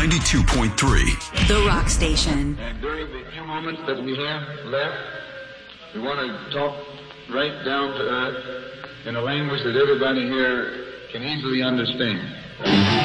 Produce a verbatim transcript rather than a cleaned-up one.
ninety-two point three. The Rock Station. And during the few moments that we have left, we want to talk right down to earth in a language that everybody here can easily understand.